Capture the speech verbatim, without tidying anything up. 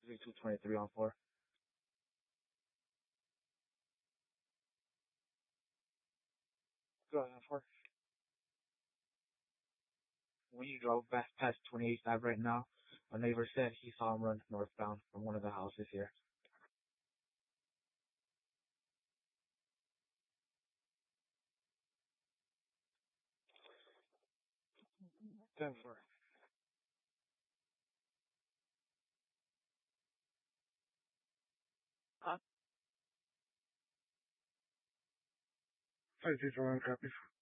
three two twenty-three on four. Go ahead, four. When you drove back past twenty-eighth Ave right now, a neighbor said he saw him run northbound from one of the houses here. ten four. Huh? five two one, copy.